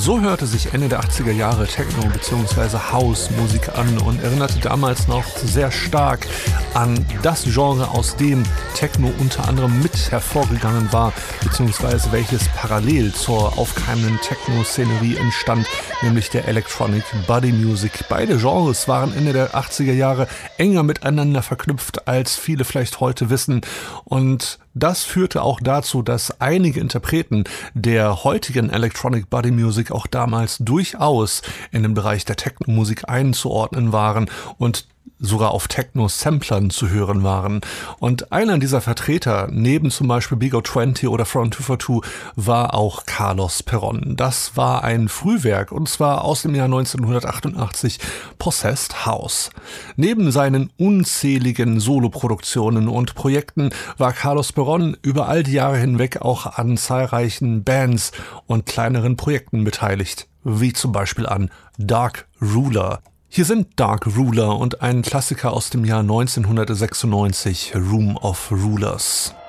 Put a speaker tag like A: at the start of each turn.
A: So hörte sich Ende der 80er Jahre Techno bzw. House-Musik an und erinnerte damals noch sehr stark an das Genre, aus dem Techno unter anderem mit hervorgegangen war, beziehungsweise welches parallel zur aufkeimenden Techno-Szenerie entstand, nämlich der Electronic Body Music. Beide Genres waren Ende der 80er Jahre enger miteinander verknüpft, als viele vielleicht heute wissen, und das führte auch dazu, dass einige Interpreten der heutigen Electronic Body Music auch damals durchaus in den Bereich der Techno-Musik einzuordnen waren und sogar auf Techno-Samplern zu hören waren. Und einer dieser Vertreter, neben zum Beispiel Big O20 oder Front 242, war auch Carlos Perón. Das war ein Frühwerk, und zwar aus dem Jahr 1988, Possessed House. Neben seinen unzähligen Soloproduktionen und Projekten war Carlos Perón über all die Jahre hinweg auch an zahlreichen Bands und kleineren Projekten beteiligt, wie zum Beispiel an Dark Ruler. Hier sind Dark Ruler und ein Klassiker aus dem Jahr 1996, Room of Rulers.